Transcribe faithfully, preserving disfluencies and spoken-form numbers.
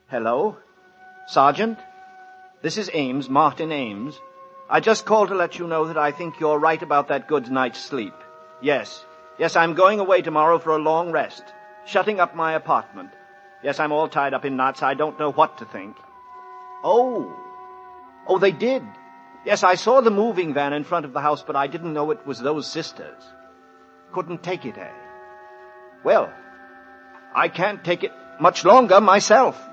Hello? Sergeant? This is Ames, Martin Ames. I just called to let you know that I think you're right about that good night's sleep. Yes. Yes, I'm going away tomorrow for a long rest. Shutting up my apartment. Yes, I'm all tied up in knots. I don't know what to think. Oh. Oh, they did. Yes, I saw the moving van in front of the house, but I didn't know it was those sisters. Couldn't take it, eh? Well, I can't take it much longer myself.